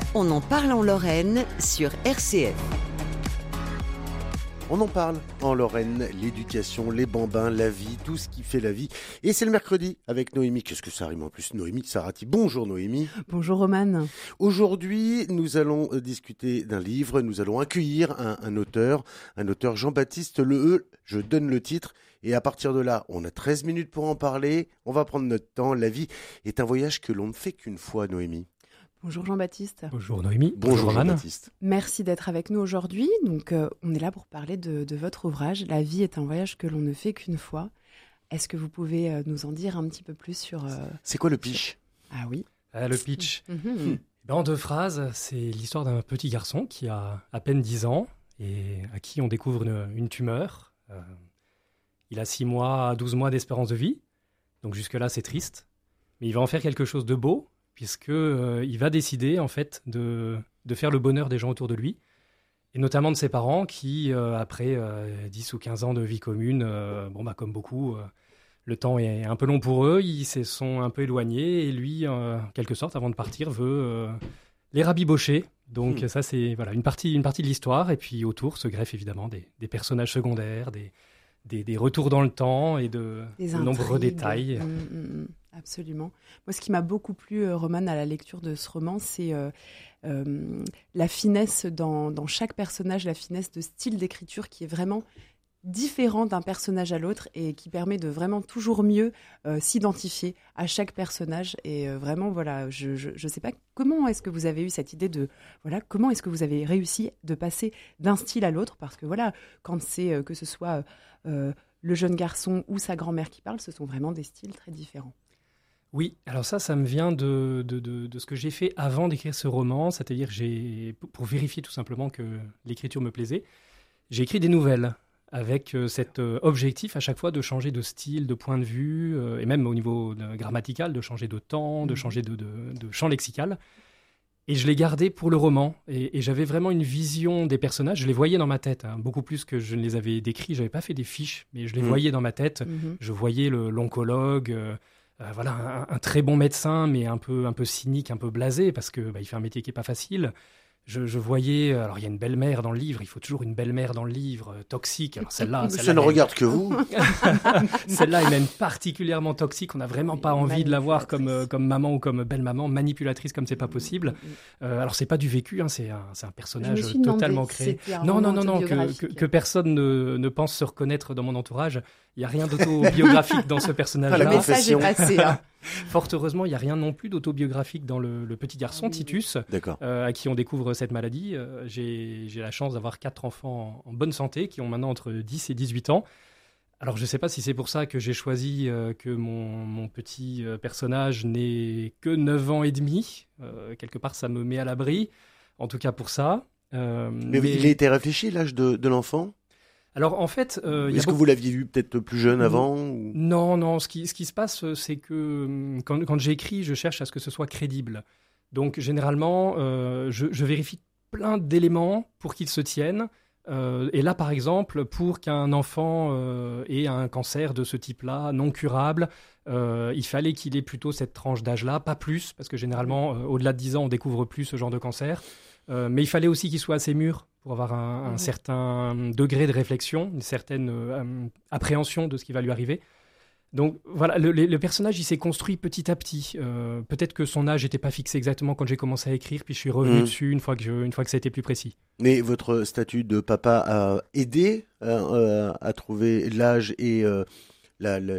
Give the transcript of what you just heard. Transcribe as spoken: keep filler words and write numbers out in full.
On en parle en Lorraine sur R C F. On en parle en Lorraine, l'éducation, les bambins, la vie, tout ce qui fait la vie. Et c'est le mercredi avec Noémie. Qu'est-ce que ça rime en plus? Noémie Sarati. Bonjour Noémie. Bonjour Romane. Aujourd'hui, nous allons discuter d'un livre. Nous allons accueillir un, un auteur, un auteur Jean-Baptiste Leheux. Je donne le titre. Et à partir de là, on a treize minutes pour en parler. On va prendre notre temps. La vie est un voyage que l'on ne fait qu'une fois, Noémie. Bonjour Jean-Baptiste. Bonjour Noémie. Bonjour, Bonjour Jean-Baptiste. Merci d'être avec nous aujourd'hui. Donc, euh, on est là pour parler de, de votre ouvrage. La vie est un voyage que l'on ne fait qu'une fois. Est-ce que vous pouvez euh, nous en dire un petit peu plus sur... Euh, c'est quoi le pitch? Ah oui. Ah, le pitch. Mm-hmm. Ben, en deux phrases, c'est l'histoire d'un petit garçon qui a à peine dix ans et à qui on découvre une, une tumeur. Euh, il a six mois à douze mois d'espérance de vie. Donc jusque-là, c'est triste. Mais il va en faire quelque chose de beau, puisqu'il euh, va décider en fait de, de faire le bonheur des gens autour de lui, et notamment de ses parents qui, euh, après euh, dix ou quinze ans de vie commune, euh, bon, bah, comme beaucoup, euh, le temps est un peu long pour eux, ils se sont un peu éloignés, et lui, euh, en quelque sorte, avant de partir, veut euh, les rabibocher. Donc mmh. ça, c'est voilà, une, partie, une partie de l'histoire, et puis autour se greffent évidemment des, des personnages secondaires, des, des, des retours dans le temps, et de, de nombreux détails. Mmh, mmh. Absolument. Moi, ce qui m'a beaucoup plu, euh, Romane, à la lecture de ce roman, c'est euh, euh, la finesse dans, dans chaque personnage, la finesse de style d'écriture qui est vraiment différent d'un personnage à l'autre et qui permet de vraiment toujours mieux euh, s'identifier à chaque personnage. Et euh, vraiment, voilà, je ne sais pas comment est-ce que vous avez eu cette idée de... Voilà, comment est-ce que vous avez réussi de passer d'un style à l'autre? Parce que voilà, quand c'est euh, que ce soit euh, le jeune garçon ou sa grand-mère qui parle, ce sont vraiment des styles très différents. Oui, alors ça, ça me vient de, de, de, de ce que j'ai fait avant d'écrire ce roman, c'est-à-dire j'ai, pour vérifier tout simplement que l'écriture me plaisait, j'ai écrit des nouvelles avec euh, cet euh, objectif à chaque fois de changer de style, de point de vue, euh, et même au niveau de, grammatical, de changer de temps, de changer de, de, de champ lexical. Et je l'ai gardé pour le roman, et, et j'avais vraiment une vision des personnages, je les voyais dans ma tête, hein, beaucoup plus que je ne les avais décrits, je n'avais pas fait des fiches, mais je les mmh. voyais dans ma tête, mmh. je voyais le, l'oncologue... Euh, Euh, voilà, un, un très bon médecin, mais un peu, un peu cynique, un peu blasé, parce que bah, il fait un métier qui n'est pas facile. Je, je voyais, alors il y a une belle-mère dans le livre, il faut toujours une belle-mère dans le livre, euh, toxique. Alors celle-là, celle-là ça ne elle... regarde que vous. Celle-là est même particulièrement toxique. On n'a vraiment pas envie de la voir comme, euh, comme maman ou comme belle-maman, manipulatrice comme c'est pas possible. Euh, alors c'est pas du vécu, hein, c'est, un, c'est un personnage totalement créé. Non, non, non, non, que, que, que personne ne, ne pense se reconnaître dans mon entourage. Il n'y a rien d'autobiographique dans ce personnage-là. Le message est passé. Hein. Fort heureusement, il n'y a rien non plus d'autobiographique dans le, le petit garçon, Titus, euh, à qui on découvre cette maladie. Euh, j'ai, j'ai la chance d'avoir quatre enfants en, en bonne santé, qui ont maintenant entre dix et dix-huit ans. Alors, je ne sais pas si c'est pour ça que j'ai choisi euh, que mon, mon petit euh, personnage n'ait que neuf ans et demi. Euh, quelque part, ça me met à l'abri, en tout cas pour ça. Euh, mais, mais il a été réfléchi, l'âge de, de l'enfant ? Alors en fait, euh, est-ce y a que beaucoup... vous l'aviez vu peut-être plus jeune avant ou... Non, non. Ce qui, ce qui se passe, c'est que quand, quand j'écris, je cherche à ce que ce soit crédible. Donc généralement, euh, je, je vérifie plein d'éléments pour qu'ils se tiennent. Euh, et là, par exemple, pour qu'un enfant euh, ait un cancer de ce type-là, non curable, euh, il fallait qu'il ait plutôt cette tranche d'âge-là, pas plus, parce que généralement, euh, au-delà de dix ans, on découvre plus ce genre de cancer. Euh, mais il fallait aussi qu'il soit assez mûr pour avoir un, un mmh. certain degré de réflexion, une certaine euh, appréhension de ce qui va lui arriver. Donc voilà, le, le, le personnage, il s'est construit petit à petit. Euh, peut-être que son âge n'était pas fixé exactement quand j'ai commencé à écrire, puis je suis revenu mmh. dessus une fois, que je, une fois que ça a été plus précis. Mais votre statut de papa a aidé à, à trouver l'âge et euh, la, la,